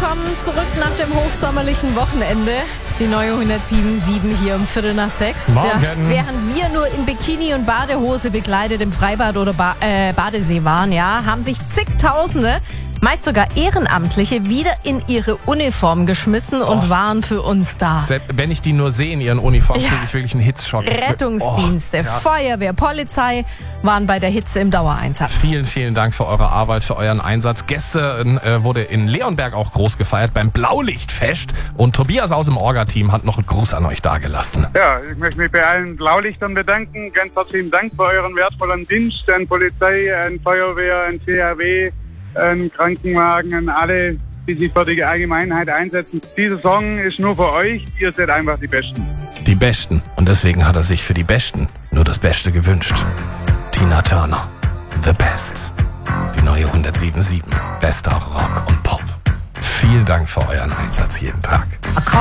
willkommen zurück nach dem hochsommerlichen Wochenende. Die neue 107.7 hier um 5:45. Morgen. Ja, während wir nur in Bikini und Badehose bekleidet im Freibad oder Badesee waren, ja, haben sich zigtausende, meist sogar Ehrenamtliche, wieder in ihre Uniform geschmissen und waren für uns da. Selbst wenn ich die nur sehe in ihren Uniformen, kriege ich wirklich einen Hitzschock. Rettungsdienste, Feuerwehr, Polizei waren bei der Hitze im Dauereinsatz. Vielen, vielen Dank für eure Arbeit, für euren Einsatz. Gestern wurde in Leonberg auch groß gefeiert beim Blaulichtfest. Und Tobias aus dem Orga-Team hat noch einen Gruß an euch dagelassen. Ja, ich möchte mich bei allen Blaulichtern bedanken. Ganz herzlichen Dank für euren wertvollen Dienst an Polizei, an Feuerwehr, an THW, an Krankenwagen, an alle, die sich für die Allgemeinheit einsetzen. Dieser Song ist nur für euch. Ihr seid einfach die Besten. Die Besten. Und deswegen hat er sich für die Besten nur das Beste gewünscht. Tina Turner, The Best. Die neue 107.7. Bester Rock und Pop. Vielen Dank für euren Einsatz jeden Tag.